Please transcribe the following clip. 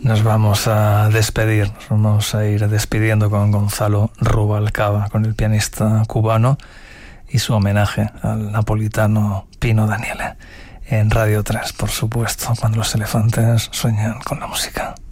nos vamos a despedir, nos vamos a ir despidiendo con Gonzalo Rubalcaba, con el pianista cubano y su homenaje al napolitano Pino Daniele. En Radio 3, por supuesto, cuando los elefantes sueñan con la música.